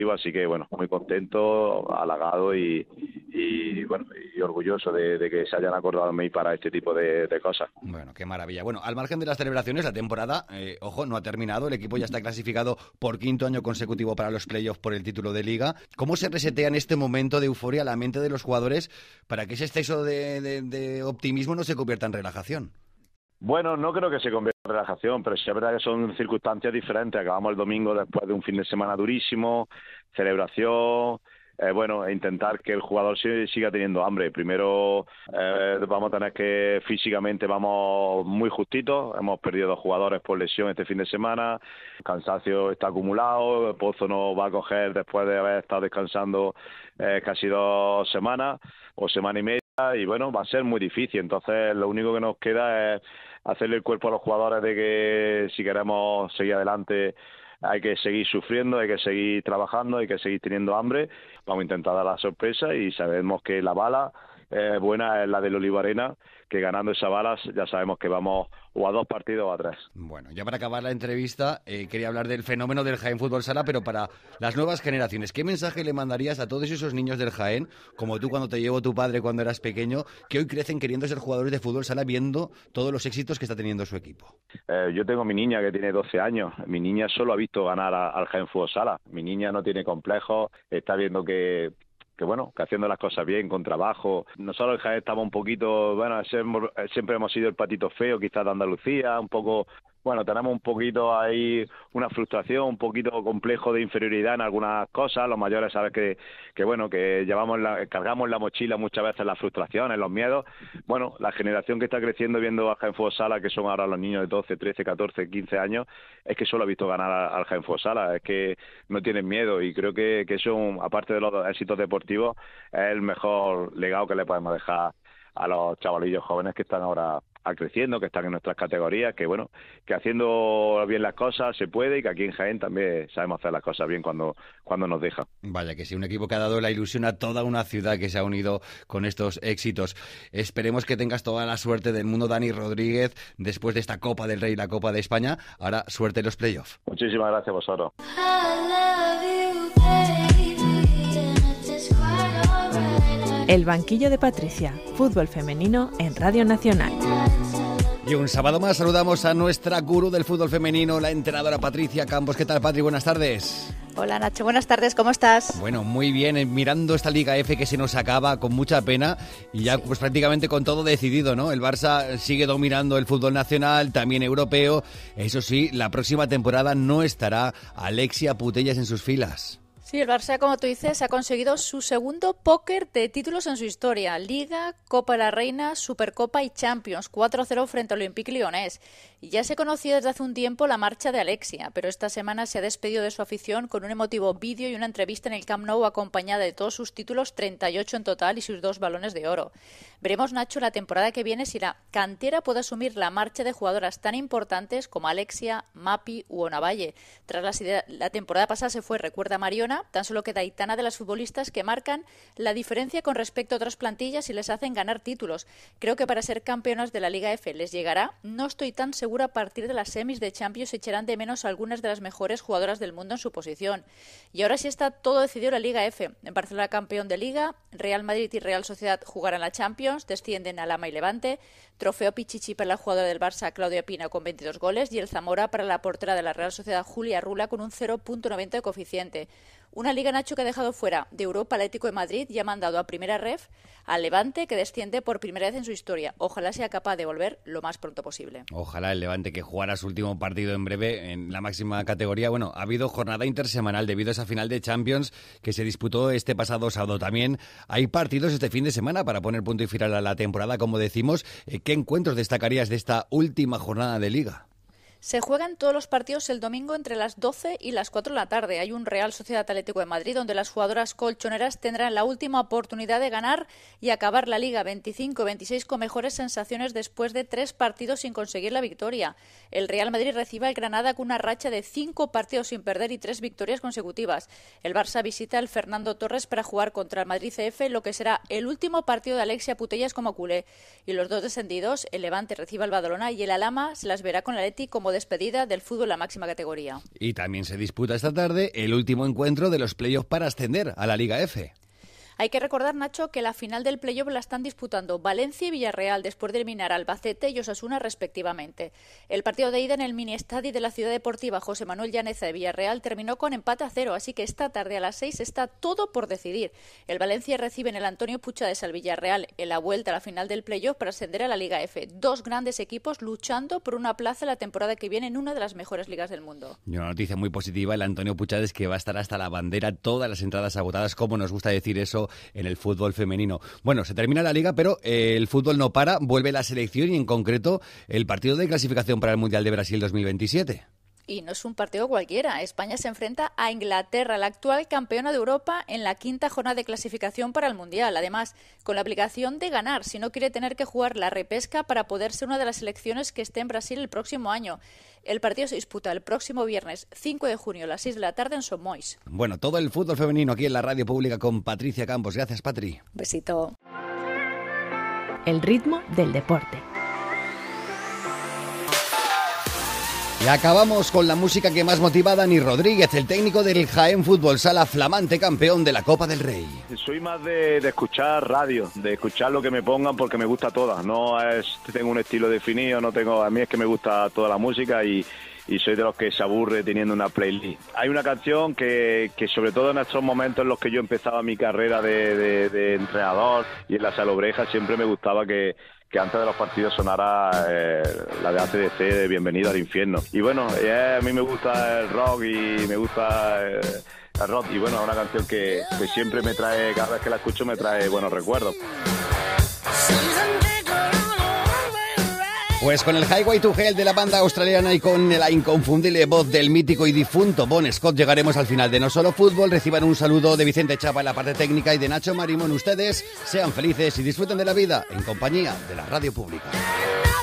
así que bueno, muy contento, halagado y bueno, y orgulloso de que se hayan acordado de mí para este tipo de cosas. Bueno, qué maravilla. Bueno, al margen de las celebraciones, la temporada, ojo, no ha terminado. El equipo ya está clasificado por 5º año consecutivo para los playoffs por el título de Liga. ¿Cómo se resetea en este momento de euforia la mente de los jugadores para que ese exceso de optimismo no se convierta en relajación? Bueno, no creo que se convierta en relajación, pero sí es verdad que son circunstancias diferentes. Acabamos el domingo después de un fin de semana durísimo, celebración, bueno, intentar que el jugador siga teniendo hambre. Primero vamos a tener que físicamente vamos muy justitos, hemos perdido 2 jugadores por lesión este fin de semana, cansancio está acumulado, Pozo no va a coger después de haber estado descansando casi 2 semanas o semana y media, y bueno, va a ser muy difícil. Entonces lo único que nos queda es hacerle el cuerpo a los jugadores de que si queremos seguir adelante hay que seguir sufriendo, hay que seguir trabajando, hay que seguir teniendo hambre. Vamos a intentar dar la sorpresa y sabemos que la bala buena es la del Olivarena, que ganando esa bala ya sabemos que vamos o a 2 partidos o a 3. Bueno, ya para acabar la entrevista, quería hablar del fenómeno del Jaén Fútbol Sala, pero para las nuevas generaciones. ¿Qué mensaje le mandarías a todos esos niños del Jaén, como tú cuando te llevó tu padre cuando eras pequeño, que hoy crecen queriendo ser jugadores de fútbol sala viendo todos los éxitos que está teniendo su equipo? Yo tengo mi niña que tiene 12 años. Mi niña solo ha visto ganar al Jaén Fútbol Sala. Mi niña no tiene complejos, está viendo que bueno, que haciendo las cosas bien, con trabajo. Nosotros en Jaén estamos un poquito, bueno, siempre hemos sido el patito feo quizás de Andalucía, un poco, bueno, tenemos un poquito ahí una frustración, un poquito complejo de inferioridad en algunas cosas. Los mayores sabes que bueno, que cargamos la mochila muchas veces las frustraciones, los miedos. Bueno, la generación que está creciendo viendo al Jaén Fútbol Sala, que son ahora los niños de 12, 13, 14, 15 años, es que solo ha visto ganar al Jaén Fútbol Sala, es que no tienen miedo, y creo que eso, aparte de los éxitos deportivos, es el mejor legado que le podemos dejar a los chavalillos jóvenes que están ahora creciendo, que están en nuestras categorías, que bueno, que haciendo bien las cosas se puede, y que aquí en Jaén también sabemos hacer las cosas bien cuando nos dejan. Vaya que sí, un equipo que ha dado la ilusión a toda una ciudad que se ha unido con estos éxitos. Esperemos que tengas toda la suerte del mundo, Dani Rodríguez, después de esta Copa del Rey y la Copa de España. Ahora, suerte en los playoffs. Muchísimas gracias a vosotros. El banquillo de Patricia, fútbol femenino en Radio Nacional. Y un sábado más saludamos a nuestra gurú del fútbol femenino, la entrenadora Patricia Campos. ¿Qué tal, Patri? Buenas tardes. Hola, Nacho. Buenas tardes. ¿Cómo estás? Bueno, muy bien. Mirando esta Liga F que se nos acaba con mucha pena y ya pues prácticamente con todo decidido, ¿no? El Barça sigue dominando el fútbol nacional, también europeo. Eso sí, la próxima temporada no estará Alexia Putellas en sus filas. Sí, el Barça, como tú dices, ha conseguido su segundo póker de títulos en su historia. Liga, Copa de la Reina, Supercopa y Champions. 4-0 frente al Olympique Lyonnais. Y ya se conocía desde hace un tiempo la marcha de Alexia, pero esta semana se ha despedido de su afición con un emotivo vídeo y una entrevista en el Camp Nou acompañada de todos sus títulos, 38 en total, y sus 2 balones de oro. Veremos, Nacho, la temporada que viene si la cantera puede asumir la marcha de jugadoras tan importantes como Alexia, Mapi u Onavalle. Tras la temporada pasada se fue, recuerda, Mariona. Tan solo queda Aitana, de las futbolistas que marcan la diferencia con respecto a otras plantillas y les hacen ganar títulos. Creo que para ser campeonas de la Liga F les llegará. No estoy tan segura. A partir de las semis de Champions echarán de menos a algunas de las mejores jugadoras del mundo en su posición. Y ahora sí está todo decidido en la Liga F. En Barcelona, campeón de Liga, Real Madrid y Real Sociedad jugarán la Champions, descienden a Lama y Levante, trofeo Pichichi para la jugadora del Barça Claudia Pina con 22 goles y el Zamora para la portera de la Real Sociedad Julia Rula con un 0.90 de coeficiente. Una Liga, Nacho, que ha dejado fuera de Europa Atlético de Madrid y ha mandado a primera ref al Levante, que desciende por primera vez en su historia. Ojalá sea capaz de volver lo más pronto posible. Ojalá el Levante, que jugará su último partido en breve en la máxima categoría. Bueno, ha habido jornada intersemanal debido a esa final de Champions que se disputó este pasado sábado. También hay partidos este fin de semana para poner punto y final a la temporada, como decimos. ¿Qué encuentros destacarías de esta última jornada de Liga? Se juegan todos los partidos el domingo entre las 12 y las 4 de la tarde. Hay un Real Sociedad Atlético de Madrid donde las jugadoras colchoneras tendrán la última oportunidad de ganar y acabar la Liga 25-26 con mejores sensaciones después de 3 partidos sin conseguir la victoria. El Real Madrid recibe al Granada con una racha de 5 partidos sin perder y 3 victorias consecutivas. El Barça visita al Fernando Torres para jugar contra el Madrid CF, lo que será el último partido de Alexia Putellas como culé. Y los 2 descendidos, el Levante recibe al Badalona y el Alhama se las verá con el Atleti como como despedida del fútbol en la máxima categoría. Y también se disputa esta tarde el último encuentro de los playoffs para ascender a la Liga F. Hay que recordar, Nacho, que la final del playoff la están disputando Valencia y Villarreal después de eliminar a Albacete y Osasuna respectivamente. El partido de ida en el mini estadio de la Ciudad Deportiva José Manuel Llaneza de Villarreal terminó con empate a 0, así que esta tarde a las 6 está todo por decidir. El Valencia recibe en el Antonio Puchades al Villarreal en la vuelta a la final del playoff para ascender a la Liga F. Dos grandes equipos luchando por una plaza la temporada que viene en una de las mejores ligas del mundo. Y una noticia muy positiva, el Antonio Puchades, que va a estar hasta la bandera, todas las entradas agotadas, como nos gusta decir eso en el fútbol femenino. Bueno, se termina la liga, pero el fútbol no para, vuelve la selección y en concreto el partido de clasificación para el Mundial de Brasil 2027. Y no es un partido cualquiera. España se enfrenta a Inglaterra, la actual campeona de Europa, en la quinta jornada de clasificación para el Mundial. Además, con la obligación de ganar, si no quiere tener que jugar la repesca para poder ser una de las selecciones que esté en Brasil el próximo año. El partido se disputa el próximo viernes 5 de junio a las 6 de la tarde en Somois. Bueno, todo el fútbol femenino aquí en la radio pública con Patricia Campos. Gracias, Patri. Besito. El ritmo del deporte. Y acabamos con la música que más motiva a Dani Rodríguez, el técnico del Jaén Fútbol Sala, flamante campeón de la Copa del Rey. Soy más de escuchar radio, de escuchar lo que me pongan porque me gusta toda. No es tengo un estilo definido, a mí es que me gusta toda la música y soy de los que se aburre teniendo una playlist. Hay una canción que sobre todo en estos momentos en los que yo empezaba mi carrera de entrenador y en la Salobreja siempre me gustaba que antes de los partidos sonara la de AC/DC de Bienvenido al Infierno. Y bueno, a mí me gusta el rock y me gusta el rock. Y bueno, es una canción que siempre me trae, cada vez que la escucho me trae buenos recuerdos. Pues con el Highway to Hell de la banda australiana y con la inconfundible voz del mítico y difunto Bon Scott llegaremos al final de No Solo Fútbol. Reciban un saludo de Vicente Chapa en la parte técnica y de Nacho Marimón. Ustedes sean felices y disfruten de la vida en compañía de la radio pública.